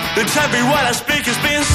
Don't tell me what I speak is being